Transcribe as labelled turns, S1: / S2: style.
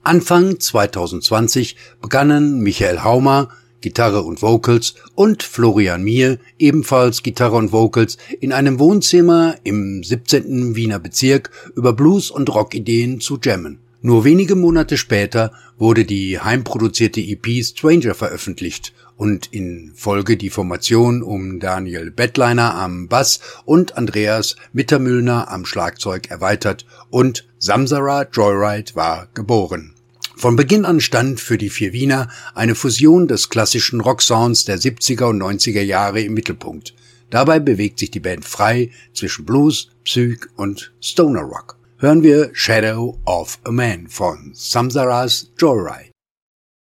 S1: Anfang 2020 begannen Michael Haumer, Gitarre und Vocals, und Florian Mier, ebenfalls Gitarre und Vocals, in einem Wohnzimmer im 17. Wiener Bezirk über Blues- und Rockideen zu jammen. Nur wenige Monate später wurde die heimproduzierte EP Stranger veröffentlicht und in Folge die Formation um Daniel Bettleiner am Bass und Andreas Mittermühlner am Schlagzeug erweitert und Samsara Joyride war geboren. Von Beginn an stand für die vier Wiener eine Fusion des klassischen Rocksounds der 70er und 90er Jahre im Mittelpunkt. Dabei bewegt sich die Band frei zwischen Blues, Psych und Stoner Rock. Hören wir Shadow of a Man von Samsara's Joyride.